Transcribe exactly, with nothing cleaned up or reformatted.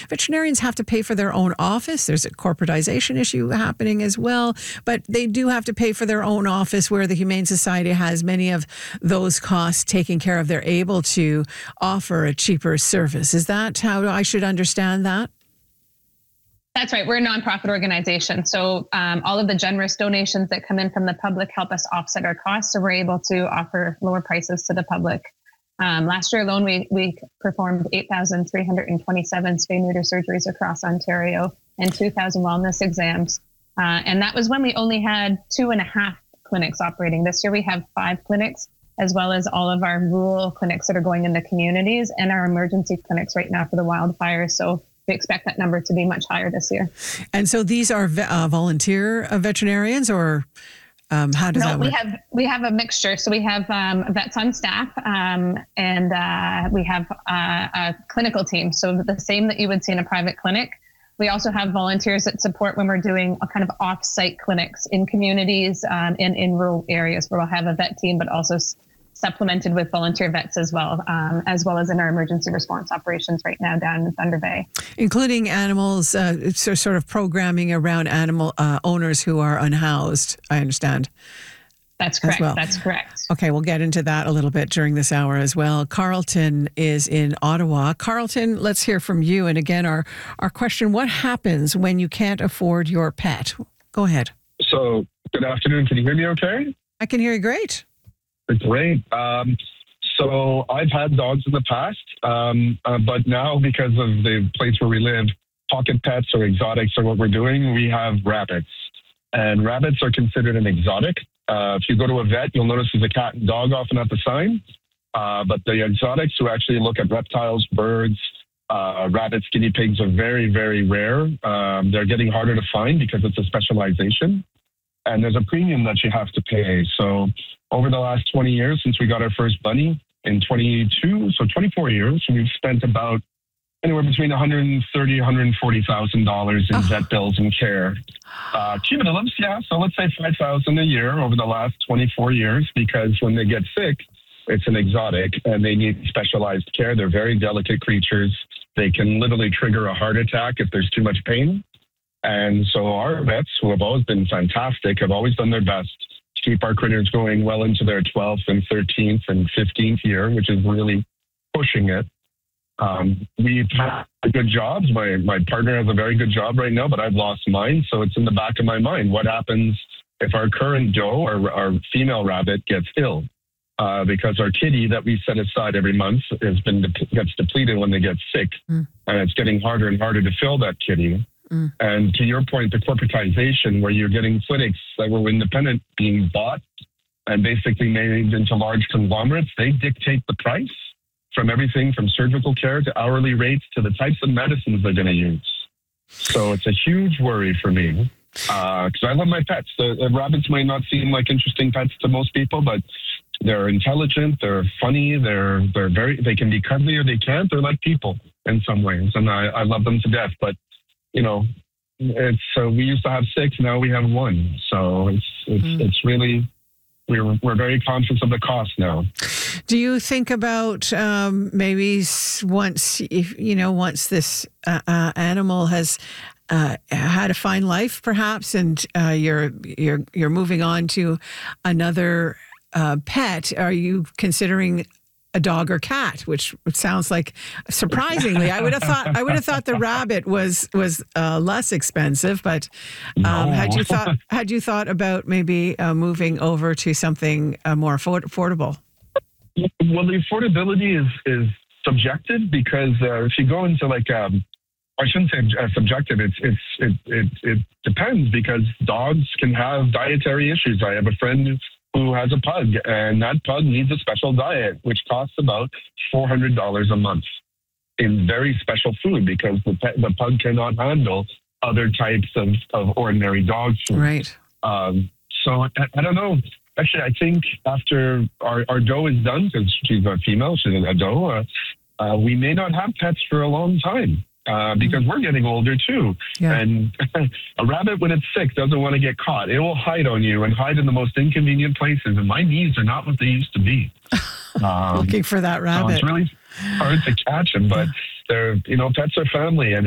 veterinarians have to pay for their own office. There's a corporatization issue happening as well, but they do have to pay for their own office where the Humane Society has many of those costs taken care of. They're able to offer a cheaper service. Is that how I should understand that? That's right. We're a nonprofit organization. So um, all of the generous donations that come in from the public help us offset our costs. So we're able to offer lower prices to the public. Um, last year alone, we, we performed eight thousand three hundred twenty-seven spay-neuter surgeries across Ontario and two thousand wellness exams. Uh, and that was when we only had two and a half clinics operating. This year we have five clinics, as well as all of our rural clinics that are going into communities and our emergency clinics right now for the wildfires. So we expect that number to be much higher this year. And so these are uh, volunteer uh, veterinarians, or um, how does no, that work? we have we have a mixture. So we have um, vets on staff, um, and uh, we have uh, a clinical team. So the same that you would see in a private clinic. We also have volunteers that support when we're doing a kind of off-site clinics in communities um, and in rural areas where we'll have a vet team, but also supplemented with volunteer vets as well, um, as well as in our emergency response operations right now down in Thunder Bay. Including animals, uh, so sort of programming around animal uh, owners who are unhoused, I understand. That's correct. Well. That's correct. Okay, we'll get into that a little bit during this hour as well. Carlton is in Ottawa. Carlton, let's hear from you. And again, our, our question, what happens when you can't afford your pet? Go ahead. So, good afternoon. Can you hear me okay? I can hear you great. Great. Um, so I've had dogs in the past, um, uh, but now because of the place where we live, pocket pets or exotics are what we're doing. We have rabbits, and rabbits are considered an exotic. Uh, if you go to a vet, you'll notice there's a cat and dog often at the sign. Uh, but the exotics who actually look at reptiles, birds, uh, rabbits, guinea pigs are very, very rare. Um, they're getting harder to find because it's a specialization. And there's a premium that you have to pay. So over the last twenty years, since we got our first bunny in twenty-two, so twenty-four years, we've spent about anywhere between one hundred thirty thousand dollars, one hundred forty thousand dollars in oh. vet bills and care. Uh, cumulatives, yeah. So let's say five thousand dollars a year over the last twenty-four years, because when they get sick, it's an exotic and they need specialized care. They're very delicate creatures. They can literally trigger a heart attack if there's too much pain. And so our vets, who have always been fantastic, have always done their best to keep our critters going well into their twelfth and thirteenth and fifteenth year, which is really pushing it. Um, we've had good jobs. My my partner has a very good job right now, but I've lost mine. So it's in the back of my mind. What happens if our current doe, our, our female rabbit, gets ill? Uh, because our kitty that we set aside every month has been gets depleted when they get sick, mm. and it's getting harder and harder to fill that kitty. Mm. And to your point, the corporatization, where you're getting clinics that were independent being bought and basically made into large conglomerates, they dictate the price from everything from surgical care to hourly rates to the types of medicines they're going to use. So it's a huge worry for me because uh, I love my pets. The, the rabbits might not seem like interesting pets to most people, but they're intelligent, they're funny, they're they're very they can be cuddly or they can't. They're like people in some ways, and I, I love them to death. But you know, it's uh, we used to have six, now we have one. So it's it's mm. it's really we're we're very conscious of the cost now. Do you think about um, maybe once if you know once this uh, uh, animal has uh, had a fine life, perhaps, and uh, you're you're you're moving on to another uh, pet? Are you considering a dog or cat, which sounds like, surprisingly, I would have thought I would have thought the rabbit was was uh, less expensive. But um, no. had you thought had you thought about maybe uh, moving over to something uh, more afford- affordable? Well, the affordability is is subjective because uh, if you go into like um, I shouldn't say uh, subjective. It's it's it, it it depends because dogs can have dietary issues. I have a friend who has a pug, and that pug needs a special diet, which costs about four hundred dollars a month in very special food because the, pet, the pug cannot handle other types of, of ordinary dog food. Right. Um, so I, I don't know. Actually, I think after our, our doe is done, because she's a female, she's a doe, uh, uh, we may not have pets for a long time. Uh, because we're getting older too. Yeah. And a rabbit, when it's sick, doesn't want to get caught. It will hide on you and hide in the most inconvenient places. And my knees are not what they used to be. Um, Looking for that rabbit. So it's really hard to catch them, but they're, you know, pets are family. And